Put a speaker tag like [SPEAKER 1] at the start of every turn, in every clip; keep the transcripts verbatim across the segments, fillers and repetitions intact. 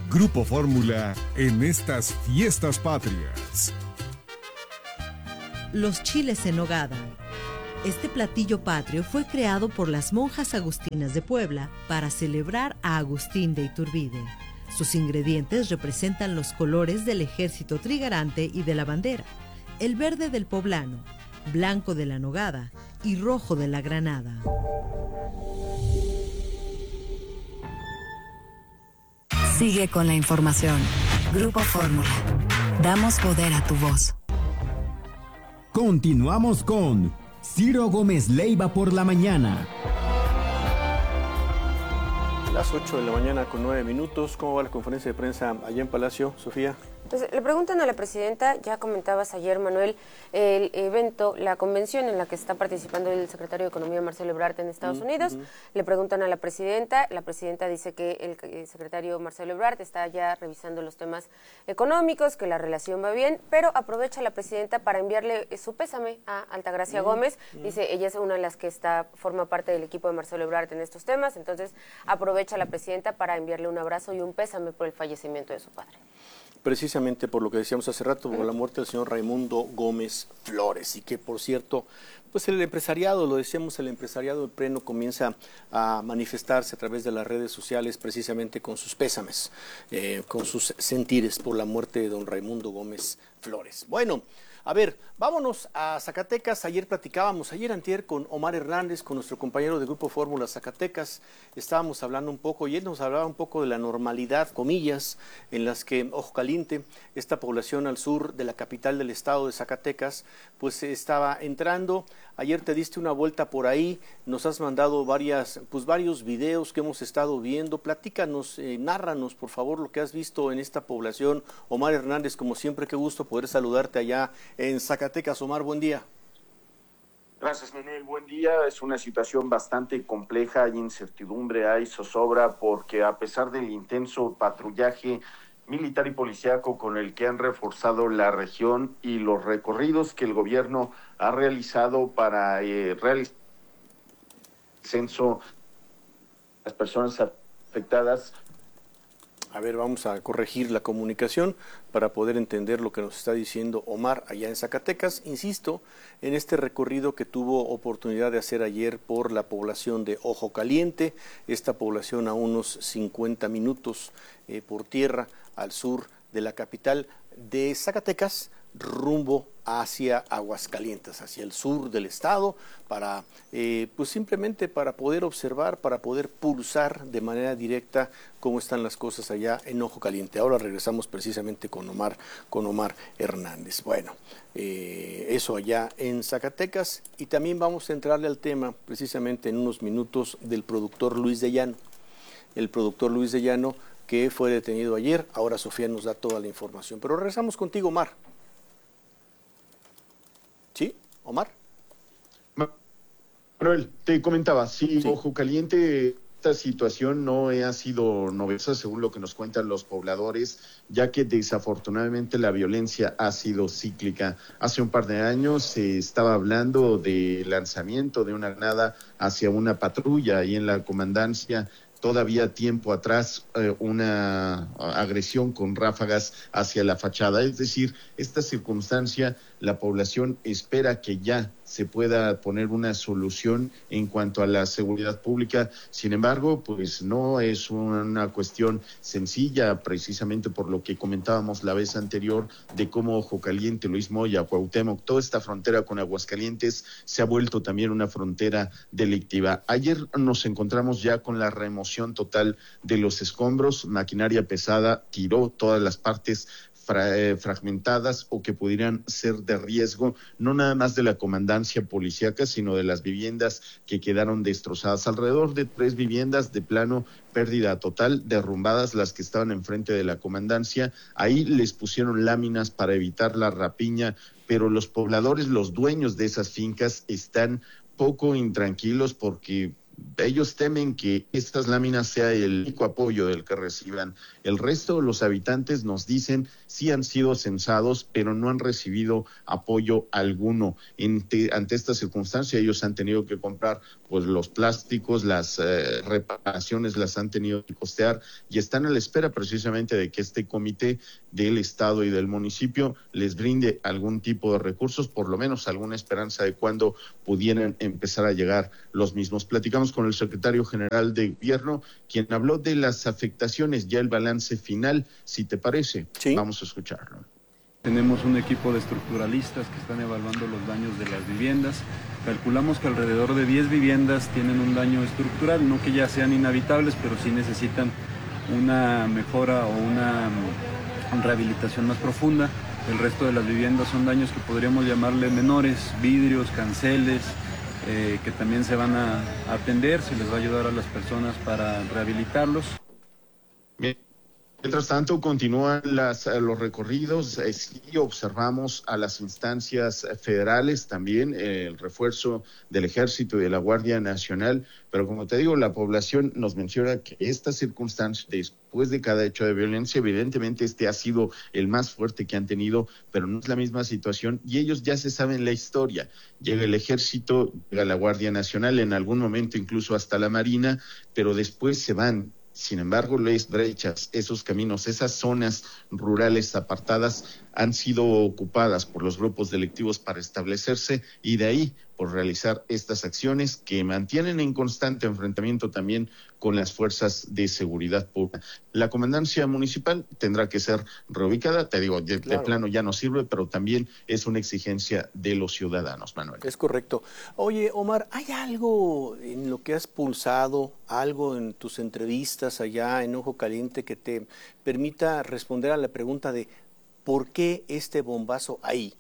[SPEAKER 1] Grupo Fórmula en estas fiestas patrias.
[SPEAKER 2] Los chiles en nogada. Este platillo patrio fue creado por las monjas agustinas de Puebla para celebrar a Agustín de Iturbide. Sus ingredientes representan los colores del ejército trigarante y de la bandera, el verde del poblano, blanco de la nogada y rojo de la granada.
[SPEAKER 3] Sigue con la información. Grupo Fórmula. Damos poder a tu voz.
[SPEAKER 4] Continuamos con Ciro Gómez Leiva por la mañana.
[SPEAKER 5] Las ocho de la mañana con nueve minutos. ¿Cómo va la conferencia de prensa allá en Palacio, Sofía?
[SPEAKER 6] Pues le preguntan a la presidenta, ya comentabas ayer, Manuel, el evento, la convención en la que está participando el secretario de Economía, Marcelo Ebrard, en Estados Unidos. Uh-huh. Le preguntan a la presidenta, la presidenta dice que el, el secretario Marcelo Ebrard está ya revisando los temas económicos, que la relación va bien, pero aprovecha la presidenta para enviarle su pésame a Altagracia uh-huh. Gómez. Uh-huh. Dice, ella es una de las que está forma parte del equipo de Marcelo Ebrard en estos temas, entonces aprovecha la presidenta para enviarle un abrazo y un pésame por el fallecimiento de su padre.
[SPEAKER 5] Precisamente por lo que decíamos hace rato, por la muerte del señor Raimundo Gómez Flores, y que por cierto, pues el empresariado, lo decíamos, el empresariado de pleno comienza a manifestarse a través de las redes sociales precisamente con sus pésames, eh, con sus sentires por la muerte de don Raimundo Gómez Flores. Bueno, a ver, vámonos a Zacatecas. Ayer platicábamos, ayer antier con Omar Hernández, con nuestro compañero de Grupo Fórmula Zacatecas, estábamos hablando un poco, y él nos hablaba un poco de la normalidad, comillas, en las que Ojo Caliente, esta población al sur de la capital del estado de Zacatecas, pues estaba entrando. Ayer te diste una vuelta por ahí, nos has mandado varias, pues varios videos que hemos estado viendo. Platícanos, eh, nárranos por favor lo que has visto en esta población. Omar Hernández, como siempre, qué gusto poder saludarte allá en Zacatecas. Omar, buen día.
[SPEAKER 7] Gracias, Manuel. Buen día. Es una situación bastante compleja, hay incertidumbre, hay zozobra, porque a pesar del intenso patrullaje militar y policíaco con el que han reforzado la región y los recorridos que el gobierno ha realizado para eh, realizar el censo de las personas afectadas.
[SPEAKER 5] A ver, vamos a corregir la comunicación para poder entender lo que nos está diciendo Omar allá en Zacatecas. Insisto, en este recorrido que tuvo oportunidad de hacer ayer por la población de Ojo Caliente, esta población a unos cincuenta minutos eh, por tierra al sur de la capital de Zacatecas, rumbo hacia Aguascalientes, hacia el sur del estado, para eh, pues simplemente para poder observar, para poder pulsar de manera directa cómo están las cosas allá en Ojo Caliente. Ahora regresamos precisamente con Omar, con Omar Hernández. Bueno, eh, eso allá en Zacatecas, y también vamos a entrarle al tema precisamente en unos minutos del productor Luis de Llano. El productor Luis de Llano, que fue detenido ayer. Ahora Sofía nos da toda la información. Pero regresamos contigo, Omar. ¿Sí, Omar?
[SPEAKER 8] Manuel, te comentaba, sí,
[SPEAKER 5] sí.
[SPEAKER 8] Ojo Caliente, esta situación no ha sido novedosa según lo que nos cuentan los pobladores, ya que desafortunadamente la violencia ha sido cíclica. Hace un par de años se estaba hablando de lanzamiento de una granada hacia una patrulla ahí en la comandancia. Todavía tiempo atrás eh, una agresión con ráfagas hacia la fachada. Es decir, esta circunstancia, la población espera que ya se pueda poner una solución en cuanto a la seguridad pública. Sin embargo, pues no es una cuestión sencilla, precisamente por lo que comentábamos la vez anterior de cómo Ojo Caliente, Luis Moya, Cuauhtémoc, toda esta frontera con Aguascalientes se ha vuelto también una frontera delictiva. Ayer nos encontramos ya con la remoción total de los escombros, maquinaria pesada tiró todas las partes Fra, eh, fragmentadas o que pudieran ser de riesgo, no nada más de la comandancia policíaca, sino de las viviendas que quedaron destrozadas. Alrededor de tres viviendas de plano pérdida total, derrumbadas las que estaban enfrente de la comandancia. Ahí les pusieron láminas para evitar la rapiña, pero los pobladores, los dueños de esas fincas, están poco intranquilos porque ellos temen que estas láminas sea el único apoyo del que reciban. El resto de los habitantes nos dicen sí han sido censados, pero no han recibido apoyo alguno. Ante, ante esta circunstancia, ellos han tenido que comprar pues los plásticos, las eh, reparaciones las han tenido que costear y están a la espera precisamente de que este comité del Estado y del municipio les brinde algún tipo de recursos, por lo menos alguna esperanza de cuándo pudieran empezar a llegar los mismos. Platicamos con el secretario general de Gobierno, quien habló de las afectaciones, ya el balance final, si te parece. Sí. Vamos a escucharlo.
[SPEAKER 9] Tenemos un equipo de estructuralistas que están evaluando los daños de las viviendas. Calculamos que alrededor de diez viviendas tienen un daño estructural, no que ya sean inhabitables, pero sí necesitan una mejora o una rehabilitación más profunda. El resto de las viviendas son daños que podríamos llamarle menores, vidrios, canceles, eh, que también se van a atender, se les va a ayudar a las personas para rehabilitarlos.
[SPEAKER 8] Bien. Mientras tanto, continúan las, los recorridos, eh, sí observamos a las instancias federales también, eh, el refuerzo del Ejército y de la Guardia Nacional, pero como te digo, la población nos menciona que esta circunstancia, después de cada hecho de violencia, evidentemente este ha sido el más fuerte que han tenido, pero no es la misma situación y ellos ya se saben la historia. Llega el Ejército, llega la Guardia Nacional, en algún momento incluso hasta la Marina, pero después se van. Sin embargo, las brechas, esos caminos, esas zonas rurales apartadas han sido ocupadas por los grupos delictivos para establecerse y de ahí por realizar estas acciones que mantienen en constante enfrentamiento también con las fuerzas de seguridad pública. La comandancia municipal tendrá que ser reubicada, te digo, de, claro. de plano ya no sirve, pero también es una exigencia de los ciudadanos, Manuel.
[SPEAKER 5] Es correcto. Oye, Omar, ¿hay algo en lo que has pulsado, algo en tus entrevistas allá en Ojo Caliente que te permita responder a la pregunta de ¿por qué este bombazo ahí?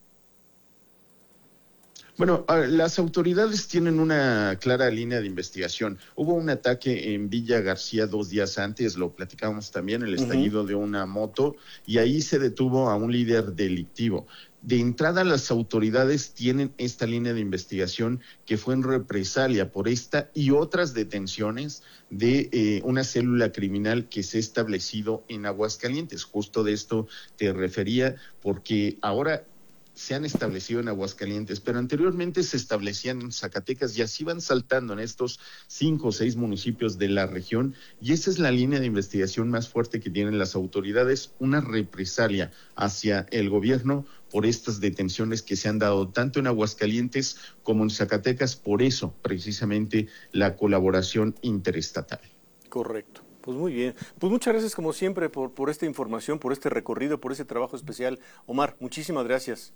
[SPEAKER 8] Bueno, las autoridades tienen una clara línea de investigación. Hubo un ataque en Villa García dos días antes, lo platicábamos también, el estallido uh-huh. de una moto, y ahí se detuvo a un líder delictivo. De entrada, las autoridades tienen esta línea de investigación que fue en represalia por esta y otras detenciones de eh, una célula criminal que se ha establecido en Aguascalientes. Justo de esto te refería, porque ahora se han establecido en Aguascalientes, pero anteriormente se establecían en Zacatecas y así van saltando en estos cinco o seis municipios de la región, y esa es la línea de investigación más fuerte que tienen las autoridades, una represalia hacia el gobierno por estas detenciones que se han dado tanto en Aguascalientes como en Zacatecas, por eso precisamente la colaboración interestatal.
[SPEAKER 5] Correcto. Pues muy bien. Pues muchas gracias como siempre por, por esta información, por este recorrido, por ese trabajo especial. Omar, muchísimas gracias.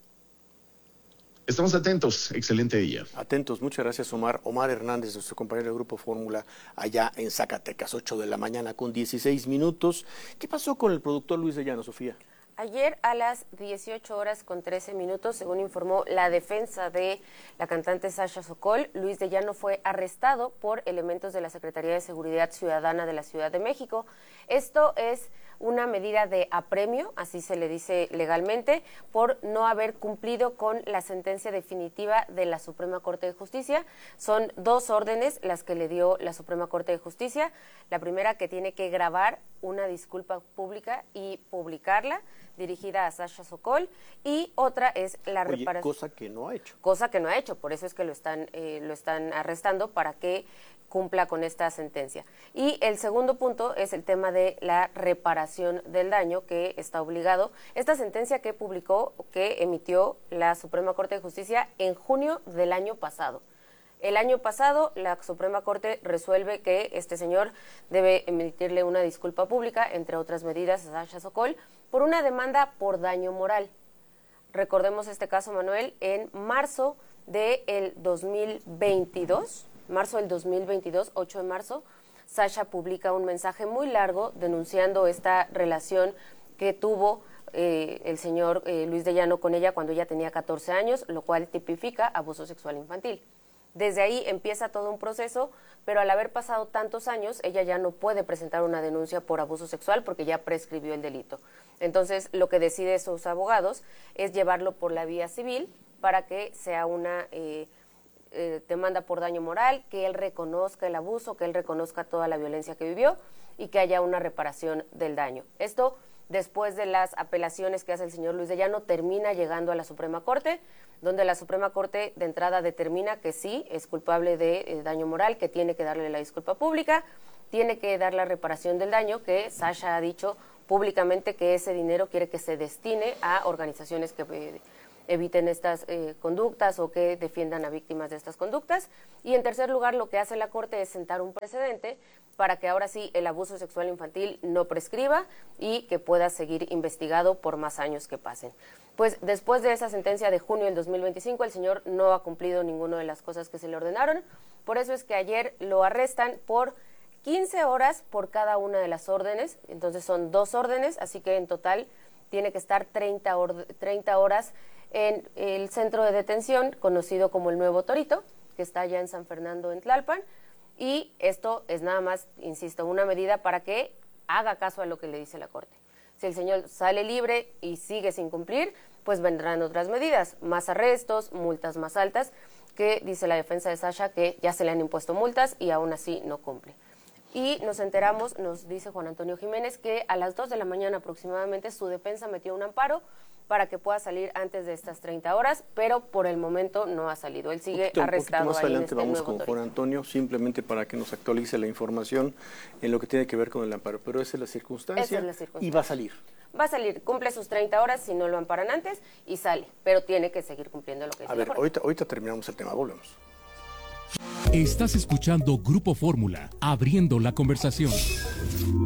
[SPEAKER 8] Estamos atentos. Excelente día.
[SPEAKER 5] Atentos. Muchas gracias, Omar. Omar Hernández, nuestro compañero de Grupo Fórmula, allá en Zacatecas, ocho de la mañana con dieciséis minutos. ¿Qué pasó con el productor Luis de Llano, Sofía?
[SPEAKER 6] Ayer a las dieciocho horas con trece minutos, según informó la defensa de la cantante Sasha Sokol, Luis de Llano fue arrestado por elementos de la Secretaría de Seguridad Ciudadana de la Ciudad de México. Esto es una medida de apremio, así se le dice legalmente, por no haber cumplido con la sentencia definitiva de la Suprema Corte de Justicia. Son dos órdenes las que le dio la Suprema Corte de Justicia. La primera, que tiene que grabar una disculpa pública y publicarla, dirigida a Sasha Sokol, y otra es la
[SPEAKER 5] Oye,
[SPEAKER 6] reparación.
[SPEAKER 5] Cosa que no ha hecho.
[SPEAKER 6] Cosa que no ha hecho, por eso es que lo están, eh, lo están arrestando para que cumpla con esta sentencia. Y el segundo punto es el tema de la reparación del daño que está obligado. Esta sentencia que publicó, que emitió la Suprema Corte de Justicia en junio del año pasado. El año pasado, la Suprema Corte resuelve que este señor debe emitirle una disculpa pública, entre otras medidas, a Sasha Sokol, por una demanda por daño moral. Recordemos este caso, Manuel, en marzo del dos mil veintidós, marzo del dos mil veintidós, ocho de marzo, Sasha publica un mensaje muy largo denunciando esta relación que tuvo eh, el señor eh, Luis de Llano con ella cuando ella tenía catorce años, lo cual tipifica abuso sexual infantil. Desde ahí empieza todo un proceso, pero al haber pasado tantos años, ella ya no puede presentar una denuncia por abuso sexual porque ya prescribió el delito. Entonces, lo que deciden sus abogados es llevarlo por la vía civil para que sea una, eh, eh, demanda por daño moral, que él reconozca el abuso, que él reconozca toda la violencia que vivió y que haya una reparación del daño. Esto, después de las apelaciones que hace el señor Luis de Llano, termina llegando a la Suprema Corte, donde la Suprema Corte de entrada determina que sí, es culpable de eh, daño moral, que tiene que darle la disculpa pública, tiene que dar la reparación del daño, que Sasha ha dicho públicamente que ese dinero quiere que se destine a organizaciones que eh, eviten estas eh, conductas o que defiendan a víctimas de estas conductas. Y en tercer lugar, lo que hace la Corte es sentar un precedente para que ahora sí el abuso sexual infantil no prescriba y que pueda seguir investigado por más años que pasen. Pues después de esa sentencia de junio del dos mil veinticinco, el señor no ha cumplido ninguna de las cosas que se le ordenaron, por eso es que ayer lo arrestan por quince horas por cada una de las órdenes, entonces son dos órdenes, así que en total tiene que estar treinta, or- treinta horas en el centro de detención conocido como el Nuevo Torito, que está allá en San Fernando, en Tlalpan, y esto es nada más, insisto, una medida para que haga caso a lo que le dice la Corte. Si el señor sale libre y sigue sin cumplir, pues vendrán otras medidas, más arrestos, multas más altas, que dice la defensa de Sasha que ya se le han impuesto multas y aún así no cumple. Y nos enteramos, nos dice Juan Antonio Jiménez, que a las dos de la mañana aproximadamente su defensa metió un amparo para que pueda salir antes de estas treinta horas, pero por el momento no ha salido. Él sigue
[SPEAKER 5] poquito,
[SPEAKER 6] arrestado
[SPEAKER 5] un más
[SPEAKER 6] ahí
[SPEAKER 5] adelante
[SPEAKER 6] en este
[SPEAKER 5] vamos
[SPEAKER 6] Nuevo
[SPEAKER 5] con
[SPEAKER 6] Torito.
[SPEAKER 5] Juan Antonio, simplemente para que nos actualice la información en lo que tiene que ver con el amparo. Pero esa es la circunstancia,
[SPEAKER 6] Esa es la circunstancia.
[SPEAKER 5] Y va a salir.
[SPEAKER 6] Va a salir, cumple sus treinta horas si no lo amparan antes y sale, pero tiene que seguir cumpliendo lo que dice
[SPEAKER 5] A
[SPEAKER 6] la
[SPEAKER 5] ver,
[SPEAKER 6] Corte.
[SPEAKER 5] ahorita, ahorita terminamos el tema, volvemos.
[SPEAKER 10] Estás escuchando Grupo Fórmula, abriendo la conversación.